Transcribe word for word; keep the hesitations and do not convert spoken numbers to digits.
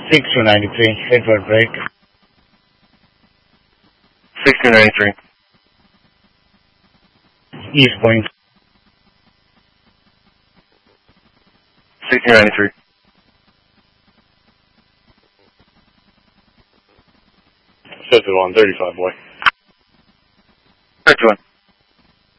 six two ninety-three, Edward break. six two ninety-three. East point. six two ninety-three. Fifty-one thirty-five, boy. Fifty-one.